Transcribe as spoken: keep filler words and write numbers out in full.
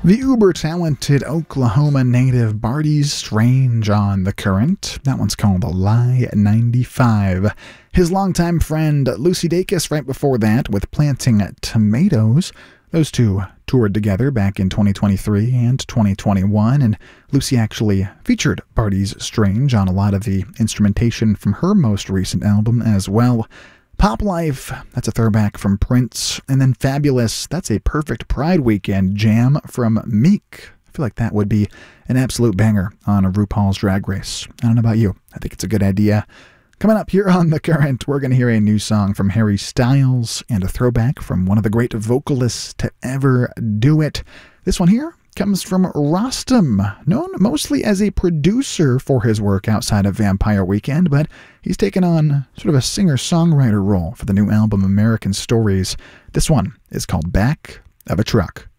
The uber-talented Oklahoma native Barty Strange on The Current. That one's called Lie ninety-five. His longtime friend Lucy Dacus right before that with Planting Tomatoes. Those two toured together back in twenty twenty-three and twenty twenty-one, and Lucy actually featured Barty Strange on a lot of the instrumentation from her most recent album as well. Pop Life, that's a throwback from Prince. And then Fabulous, that's a perfect Pride Weekend jam from Meek. I feel like that would be an absolute banger on a RuPaul's Drag Race. I don't know about you. I think it's a good idea. Coming up here on The Current, we're going to hear a new song from Harry Styles and a throwback from one of the great vocalists to ever do it. This one here comes from Rostam, known mostly as a producer for his work outside of Vampire Weekend, but he's taken on sort of a singer-songwriter role for the new album American Stories. This one is called Back of a Truck.